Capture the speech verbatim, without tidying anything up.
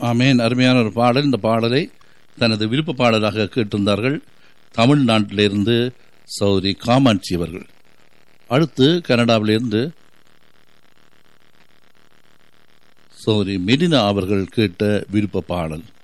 ஆமேன். அருமையான ஒரு பாடல். இந்த பாடலை தனது விருப்ப பாடலாக கேட்டிருந்தார்கள் தமிழ்நாட்டிலிருந்து சௌரி காமாட்சி அவர்கள். அடுத்து கனடாவிலிருந்து சௌரி மெடினா அவர்கள் கேட்ட விருப்ப பாடல்.